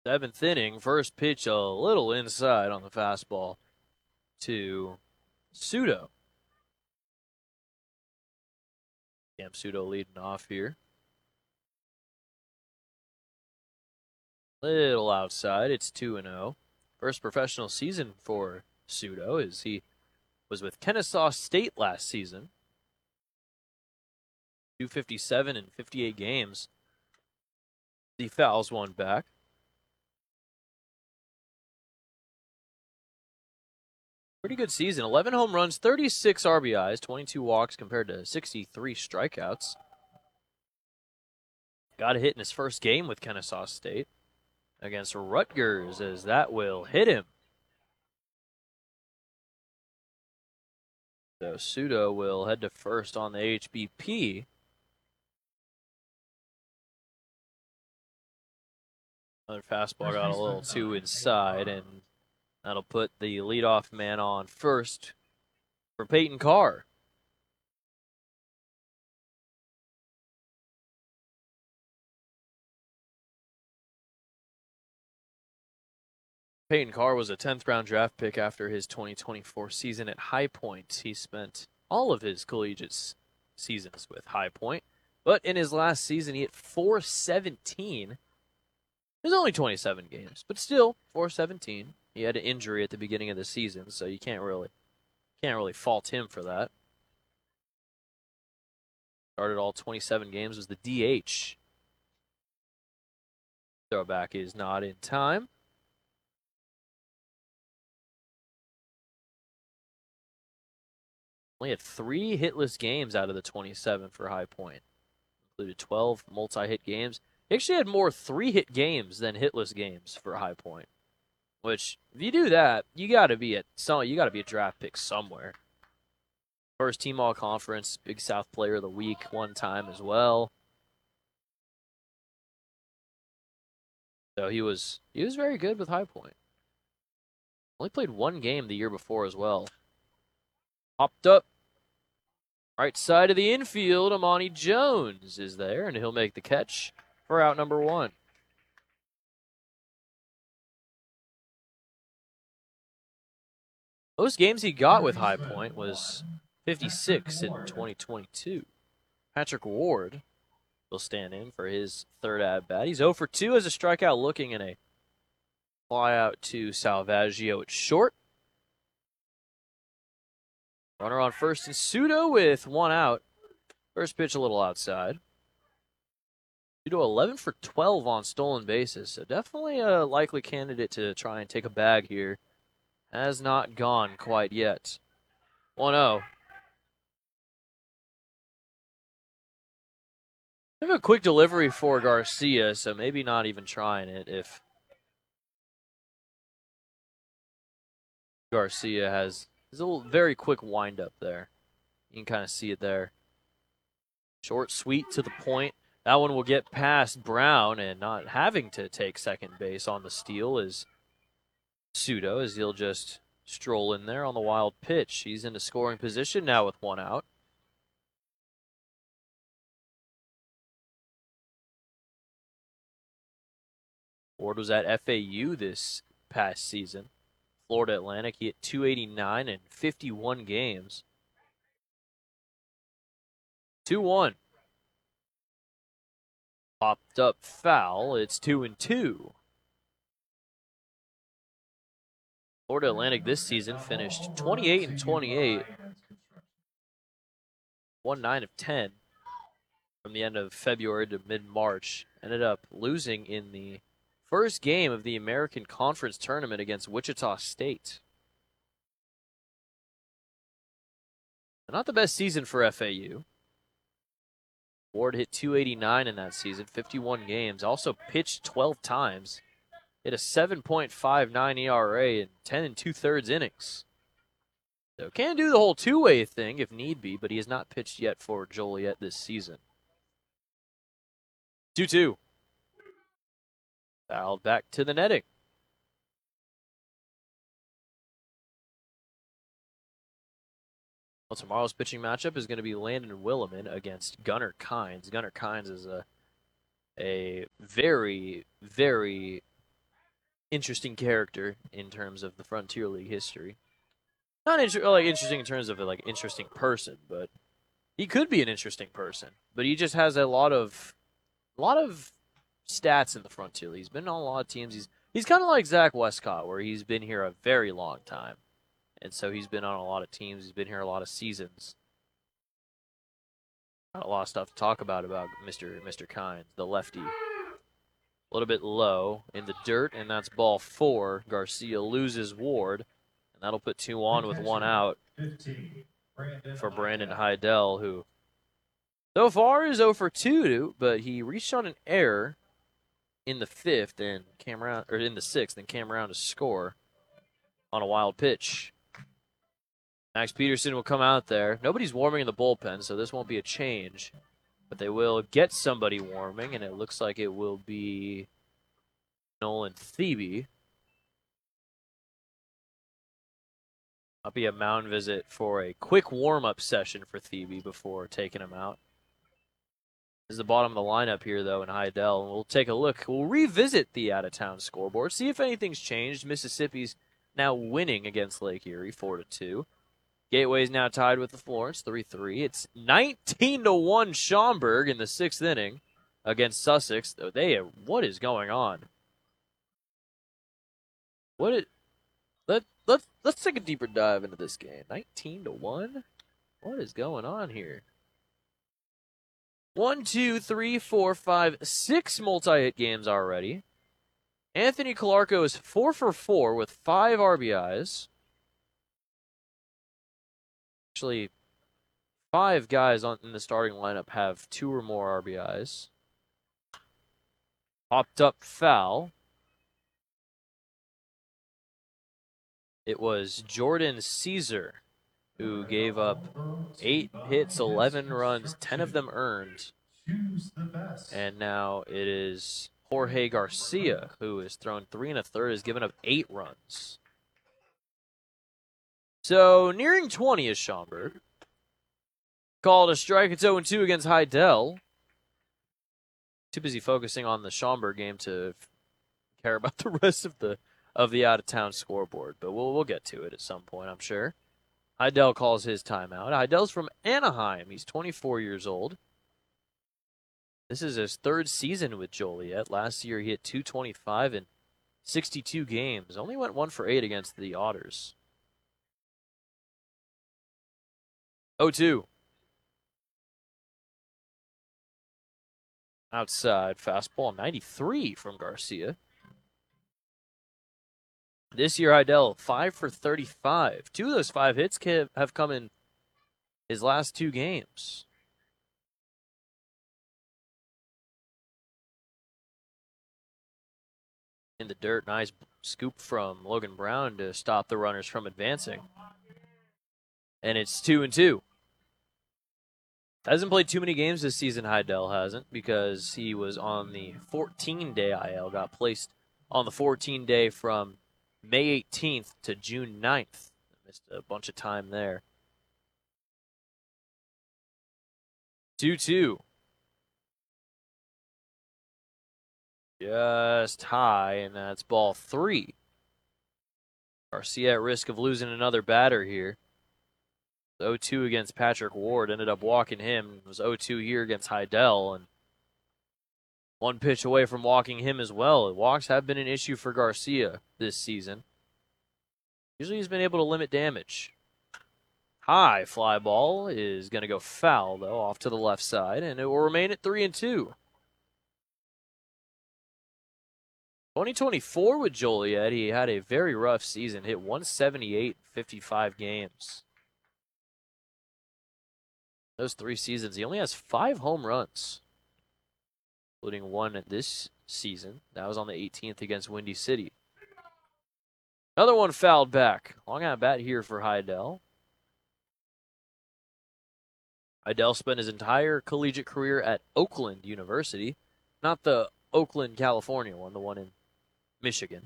Seventh inning, first pitch a little inside on the fastball to Pseudo. Cam Pseudo leading off here. Little outside, it's 2-0. First professional season for Pseudo as he was with Kennesaw State last season. 257 in 58 games. He fouls one back. Pretty good season. 11 home runs, 36 RBIs, 22 walks compared to 63 strikeouts. Got a hit in his first game with Kennesaw State against Rutgers, as that will hit him. So Pseudo will head to first on the HBP. Another fastball got a little too inside, and that'll put the leadoff man on first for Peyton Carr. Peyton Carr was a 10th round draft pick after his 2024 season at High Point. He spent all of his collegiate seasons with High Point, but in his last season he hit .417. It was only 27 games, but still .417. He had an injury at the beginning of the season, so you can't really fault him for that. Started all 27 games, was the DH. Throwback is not in time. Only had 3 hitless games out of the 27 for High Point. Included 12 multi-hit games. He actually had more 3-hit games than hitless games for High Point. Which, if you do that, you gotta be a draft pick somewhere. First team all conference, Big South Player of the Week one time as well. So he was very good with High Point. Only played 1 game the year before as well. Popped up. Right side of the infield, Amani Jones is there, and he'll make the catch for out number 1. Most games he got with High Point was 56 in 2022. Patrick Ward will stand in for his third at-bat. He's 0 for 2 as a strikeout, looking in a flyout to Salvaggio at short. Runner on first and Pseudo with 1 out. First pitch a little outside. Pseudo 11 for 12 on stolen bases, so definitely a likely candidate to try and take a bag here. Has not gone quite yet. 1-0. I have a quick delivery for Garcia, so maybe not even trying it if Garcia has a little very quick windup there. You can kind of see it there. Short, sweet, to the point. That one will get past Brown, and not having to take second base on the steal is Pseudo, as he'll just stroll in there on the wild pitch. He's into scoring position now with 1 out. Ward was at FAU this past season. Florida Atlantic, he hit .289 in 51 games. 2-1. Popped up foul. It's 2-2. Florida Atlantic this season finished 28 and 28. Won 9 of 10 from the end of February to mid-March. Ended up losing in the first game of the American Conference Tournament against Wichita State. Not the best season for FAU. Ward hit .289 in that season, 51 games. Also pitched 12 times. Hit a 7.59 ERA in 10 2/3 innings. So can do the whole two-way thing if need be, but he has not pitched yet for Joliet this season. 2-2. Fouled back to the netting. Well, tomorrow's pitching matchup is going to be Landon Williman against Gunnar Kynes. Gunnar Kynes is a very, very interesting character in terms of the Frontier League history. Not like interesting in terms of like interesting person, but he could be an interesting person. But he just has a lot of stats in the Frontier League. He's been on a lot of teams. He's kind of like Zach Westcott, where he's been here a very long time, and so he's been on a lot of teams. He's been here a lot of seasons. Got a lot of stuff to talk about Mr. Kynes, the lefty. A little bit low in the dirt, and that's ball 4. Garcia loses Ward, and that'll put 2 on with 1 out for Brandon Heidel, who so far is 0 for 2, but he reached on an error in the 5th and in the 6th, and came around to score on a wild pitch. Max Peterson will come out there. Nobody's warming in the bullpen, so this won't be a change. But they will get somebody warming, and it looks like it will be Nolan Thebe. I'll be a mound visit for a quick warm-up session for Thebe before taking him out. This is the bottom of the lineup here, though, in Heidel. And we'll take a look. We'll revisit the out-of-town scoreboard, see if anything's changed. Mississippi's now winning against Lake Erie, 4-2. Gateway's now tied with the Florence, 3-3. It's 19-1 Schaumburg in the 6th inning against Sussex. What is going on? Let's take a deeper dive into this game. 19-1? What is going on here? 1, 2, 3, 4, 5, 6 multi-hit games already. Anthony Calarco is 4 for 4 with 5 RBIs. Actually, 5 guys in the starting lineup have 2 or more RBIs. Popped up foul. It was Jordan Caesar who gave up 8 hits, 11 runs, 10 of them earned. And now it is Jorge Garcia, who has thrown 3 1/3, has given up 8 runs. So nearing 20 is Schaumburg. Called a strike. It's 0-2 against Heidel. Too busy focusing on the Schaumburg game to care about the rest of the out-of-town scoreboard. But we'll get to it at some point, I'm sure. Heidel calls his timeout. Heidel's from Anaheim. He's 24 years old. This is his 3rd season with Joliet. Last year he hit .225 in 62 games. Only went 1 for 8 against the Otters. 0-2. Outside fastball, 93 from Garcia. This year, Heidel, 5 for 35. 2 of those 5 hits have come in his last 2 games. In the dirt, nice scoop from Logan Brown to stop the runners from advancing. And it's 2-2. Hasn't played too many games this season, Heidel hasn't, because he was on the 14-day IL, got placed on the 14-day from May 18th to June 9th. Missed a bunch of time there. 2-2. Just high, and that's ball 3. Garcia at risk of losing another batter here. 0-2 against Patrick Ward. Ended up walking him. It was 0-2 here against Heidel, and 1 pitch away from walking him as well. Walks have been an issue for Garcia this season. Usually he's been able to limit damage. High fly ball is going to go foul, though, off to the left side, and it will remain at 3-2. 2024 with Joliet, he had a very rough season. Hit 178 in 55 games. Those 3 seasons, he only has 5 home runs, including 1 this season. That was on the 18th against Windy City. Another one fouled back. Long at bat here for Heidel. Heidel spent his entire collegiate career at Oakland University, not the Oakland, California one, the one in Michigan.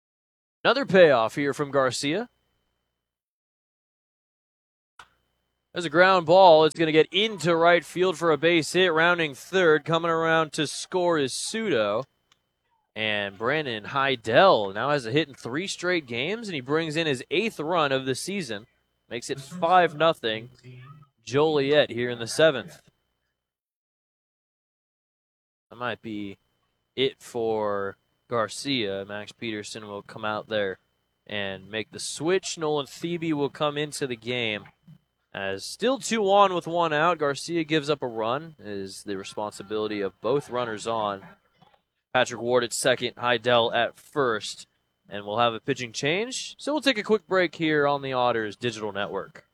Another payoff here from Garcia. There's a ground ball. It's going to get into right field for a base hit. Rounding third, coming around to score is Sudo. And Brandon Heidel now has a hit in 3 straight games, and he brings in his 8th run of the season. Makes it 5-0. Joliet here in the 7th. That might be it for Garcia. Max Peterson will come out there and make the switch. Nolan Thebe will come into the game. As still 2 on with 1 out, Garcia gives up a run. It is the responsibility of both runners on. Patrick Ward at second, Heidel at first. And we'll have a pitching change. So we'll take a quick break here on the Otters Digital Network.